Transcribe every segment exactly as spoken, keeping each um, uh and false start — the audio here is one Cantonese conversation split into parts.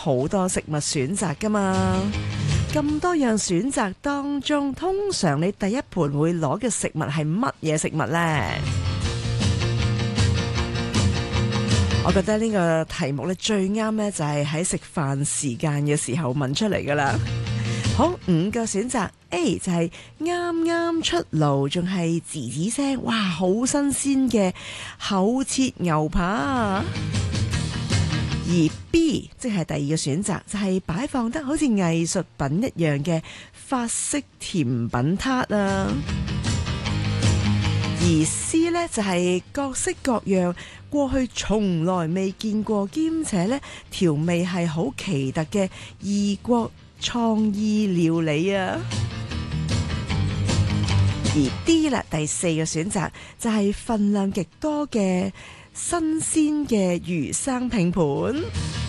好多食物選擇噶嘛。咁多樣選擇當中，通常你第一盤會攞嘅食物係乜嘢食物呢？我覺得呢個題目咧最啱呢，就係喺食飯時間嘅時候問出嚟噶啦。好，五個選擇 A 就係啱啱出爐，仲係吱吱聲，哇，好新鮮嘅厚切牛扒。而 B 即係第二個選擇，就係擺放得好似藝術品一樣嘅法式甜品撻啊。而 C 呢，就係各式各樣過去從來未見過，兼且呢調味係好奇特嘅異國創意料理啊。而 D 啦，第四個選擇就係份量極多嘅新鮮嘅魚生拼盤。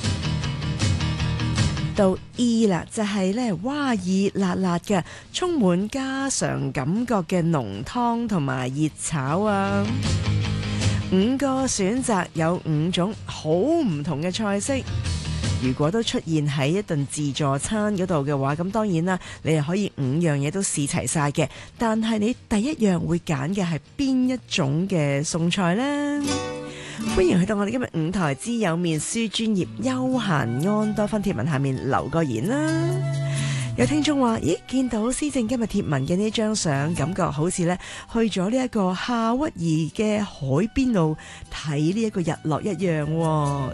到 E 啦，就係咧哇熱辣辣嘅，充滿家常感覺嘅濃湯同埋熱炒啊。五個選擇有五種好唔同嘅菜式。如果都出現喺一頓自助餐嗰度嘅話，咁當然啦，你係可以五樣嘢都試齊晒嘅。但係你第一樣會揀嘅係邊一種嘅餸菜呢？歡迎去到我哋今日五台之友面書專頁休閒安多芬貼文下面留個言啦。有聽眾話：咦，見到施政今日貼文嘅呢張相，感覺好似咧去咗呢一個夏威夷嘅海邊度睇呢一個日落一樣喎。